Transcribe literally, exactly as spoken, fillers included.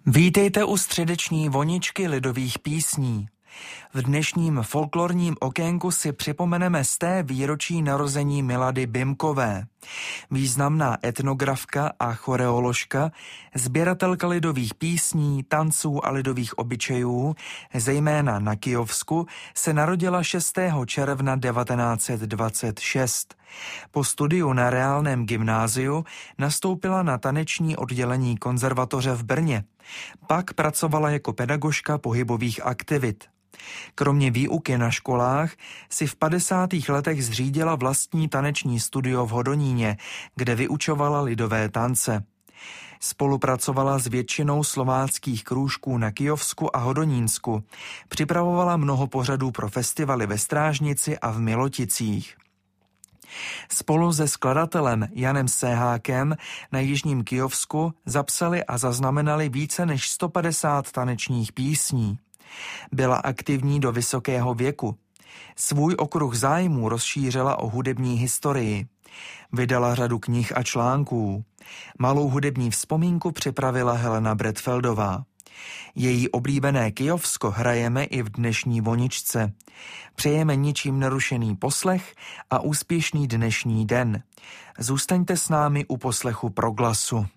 Vítejte u středeční voničky lidových písní. V dnešním folklorním okénku si připomeneme sté výročí narození Milady Bimkové. Významná etnografka a choreoložka, sběratelka lidových písní, tanců a lidových obyčejů, zejména na Kyjovsku, se narodila šestého června devatenáct set dvacet šest. Po studiu na reálném gymnáziu nastoupila na taneční oddělení konzervatoře v Brně. Pak pracovala jako pedagožka pohybových aktivit. Kromě výuky na školách si v padesátých letech zřídila vlastní taneční studio v Hodoníně, kde vyučovala lidové tance. Spolupracovala s většinou slováckých krůžků na Kyjovsku a Hodonínsku. Připravovala mnoho pořadů pro festivaly ve Strážnici a v Miloticích. Spolu se skladatelem Janem Séhákem na jižním Kyjovsku zapsali a zaznamenali více než sto padesát tanečních písní. Byla aktivní do vysokého věku. Svůj okruh zájmů rozšířila o hudební historii. Vydala řadu knih a článků. Malou hudební vzpomínku připravila Helena Bretfeldová. Její oblíbené Kyjovsko hrajeme i v dnešní voničce. Přejeme ničím nerušený poslech a úspěšný dnešní den. Zůstaňte s námi u poslechu Proglasu.